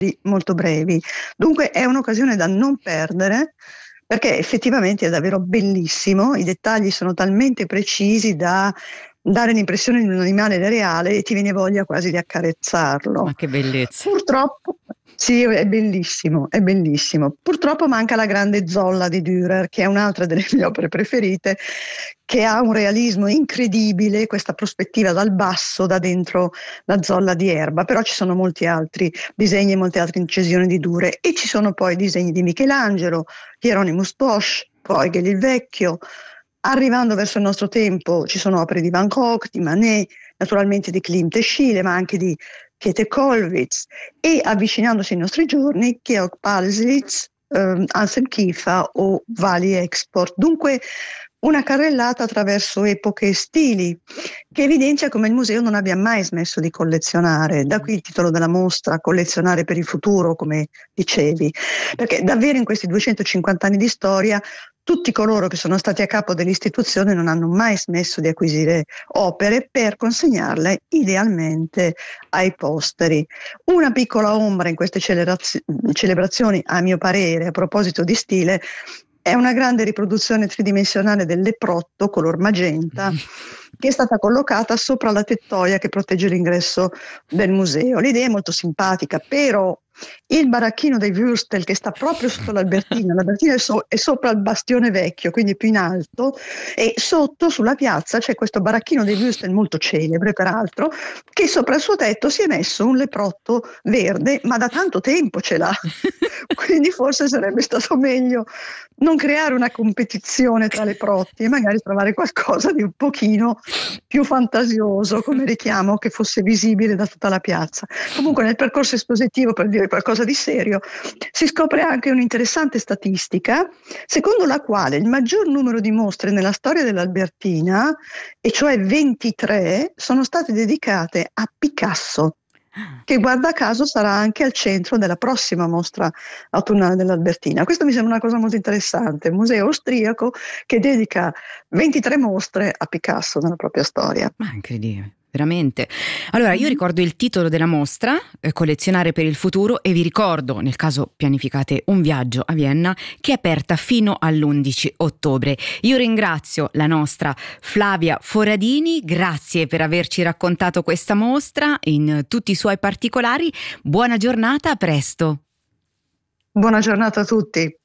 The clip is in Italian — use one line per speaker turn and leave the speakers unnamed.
molto brevi. Dunque è un'occasione da non perdere, perché effettivamente è davvero bellissimo, i dettagli sono talmente precisi da dare l'impressione di un animale reale e ti viene voglia quasi di accarezzarlo.
Ma che bellezza.
Purtroppo, sì, è bellissimo, è bellissimo. Purtroppo manca la grande Zolla di Dürer, che è un'altra delle mie opere preferite, che ha un realismo incredibile, questa prospettiva dal basso, da dentro la Zolla di Erba, però ci sono molti altri disegni e molte altre incisioni di Dürer e ci sono poi disegni di Michelangelo, Hieronymus Bosch, Bruegel il Vecchio. Arrivando verso il nostro tempo ci sono opere di Van Gogh, di Manet, naturalmente di Klimt e Schiele, ma anche di Käthe Kollwitz, e avvicinandosi ai nostri giorni Georg Paslitz, Anselm Kiefer o Vali Export. Dunque una carrellata attraverso epoche e stili che evidenzia come il museo non abbia mai smesso di collezionare. Da qui il titolo della mostra, Collezionare per il futuro, come dicevi, perché davvero in questi 250 anni di storia tutti coloro che sono stati a capo dell'istituzione non hanno mai smesso di acquisire opere per consegnarle idealmente ai posteri. Una piccola ombra in queste celebrazioni, a mio parere, a proposito di stile, è una grande riproduzione tridimensionale del leprotto color magenta che è stata collocata sopra la tettoia che protegge l'ingresso del museo. L'idea è molto simpatica, però il baracchino dei Würstel che sta proprio sotto l'Albertina è sopra il bastione vecchio, quindi più in alto, e sotto sulla piazza c'è questo baracchino dei Würstel molto celebre peraltro, che sopra il suo tetto si è messo un leprotto verde, ma da tanto tempo ce l'ha, quindi forse sarebbe stato meglio non creare una competizione tra leprotti e magari trovare qualcosa di un pochino più fantasioso come richiamo che fosse visibile da tutta la piazza. Comunque nel percorso espositivo, per dire qualcosa di serio, si scopre anche un'interessante statistica secondo la quale il maggior numero di mostre nella storia dell'Albertina, e cioè 23, sono state dedicate a Picasso, che guarda caso sarà anche al centro della prossima mostra autunnale dell'Albertina. Questo mi sembra una cosa molto interessante, un museo austriaco che dedica 23 mostre a Picasso nella propria storia.
Ma incredibile, veramente. Allora, io ricordo il titolo della mostra, Collezionare per il futuro, e vi ricordo, nel caso pianificate un viaggio a Vienna, che è aperta fino all'11 ottobre. Io ringrazio la nostra Flavia Foradini, grazie per averci raccontato questa mostra in tutti i suoi particolari. Buona giornata, a presto.
Buona giornata a tutti.